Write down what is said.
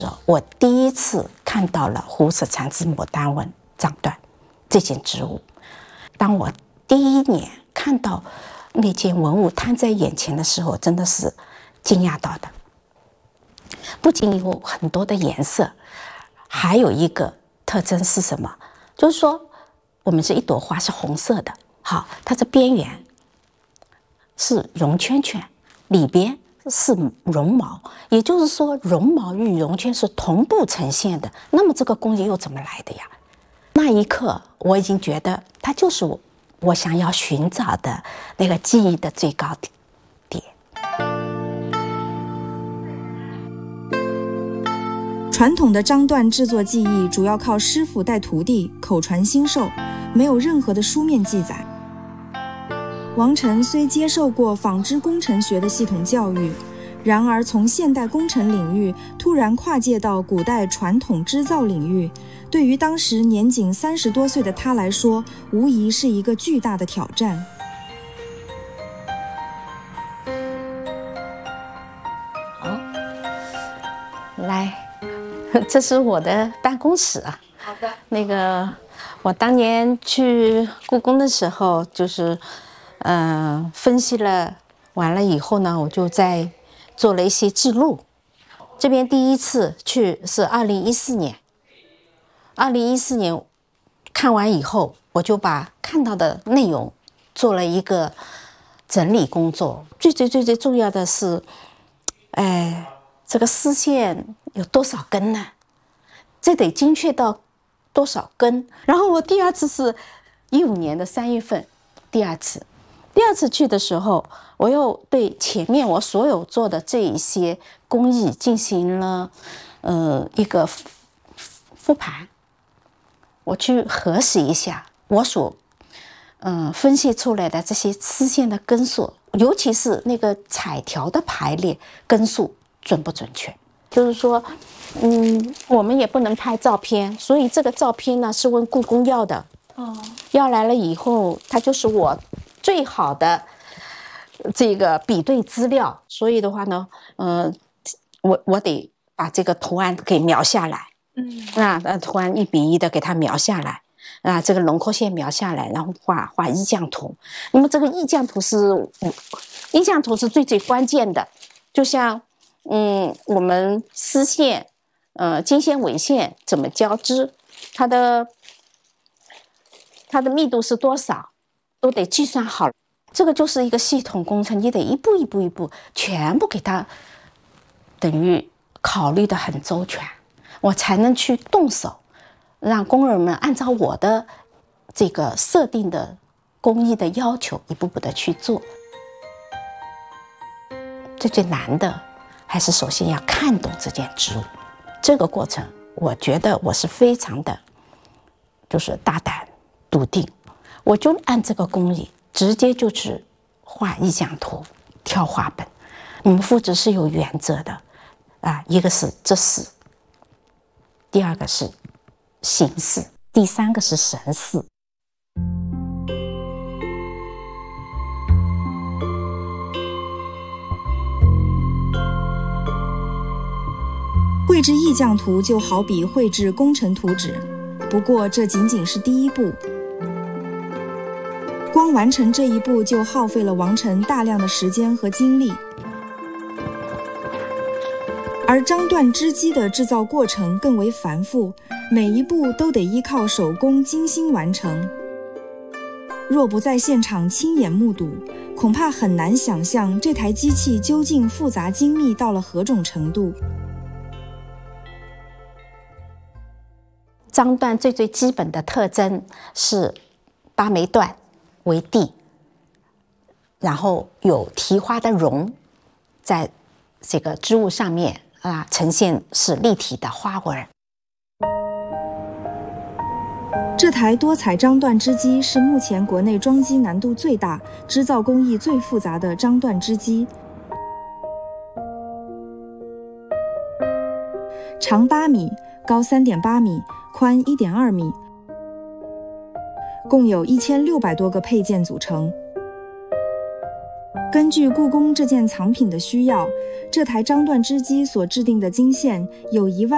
我第一次看到了胡氏缠枝牡丹纹章段这件植物。当我第一年看到那件文物摊在眼前的时候，真的是惊讶到的。不仅有很多的颜色，还有一个特征是什么？就是说，我们这一朵花是红色的，好，它的边缘是绒圈圈，里边是绒毛，也就是说，绒毛与绒圈是同步呈现的。那么这个工艺又怎么来的呀？那一刻，我已经觉得它就是我想要寻找的那个技艺的最高点。 传统的章段制作技艺主要靠师傅带徒弟，口传心授，没有任何的书面记载。王晨虽接受过纺织工程学的系统教育，然而从现代工程领域突然跨界到古代传统织造领域，对于当时年仅30多岁的他来说，无疑是一个巨大的挑战。 好，来，这是我的办公室啊。 好的。 那个，我当年去故宫的时候，就是分析了完了以后呢，我就在做了一些记录。这边第一次去是2014年，2014年看完以后，我就把看到的内容做了一个整理工作。最重要的是，这个丝线有多少根呢？这得精确到多少根？然后我第二次是15年的3月份，第二次去的时候，我又对前面我所有做的这一些工艺进行了一个复盘，我去核实一下我所分析出来的这些丝线的根数，尤其是那个彩条的排列根数准不准确。就是说，我们也不能拍照片，所以这个照片呢是问故宫要的。要来了以后，它就是我最好的这个比对资料。所以的话呢，我得把这个图案给描下来。图案1比1的给它描下来。这个轮廓线描下来，然后画意象图。那么这个意象图是最关键的，就像我们丝线，经线纬线怎么交织，它的密度是多少，都得计算好。这个就是一个系统工程，你得一步全部给它等于考虑得很周全，我才能去动手，让工人们按照我的这个设定的工艺的要求一步步的去做。最难的还是首先要看懂这件植物。这个过程我觉得我是非常的就是大胆笃定，我就按这个工艺直接就去画意象图，挑画本。我们复制是有原则的一个是这是，第二个是形式，第三个是神似。 绘制意象图就好比绘制工程图纸，不过这仅仅是第一步。光完成这一步就耗费了王晨大量的时间和精力。而章段织机的制造过程更为繁复，每一步都得依靠手工精心完成。若不在现场亲眼目睹，恐怕很难想象这台机器究竟复杂精密到了何种程度。 章段最基本的特征是8枚缎为地，然后有提花的绒在这个织物上面呈现是立体的花纹。 这台多彩章段织机是目前国内装机难度最大、织造工艺最复杂的章段织机。长8米，高3.8米，宽1.2米，共有1600多个配件组成。根据故宫这件藏品的需要，这台章段织机所制定的经线有1万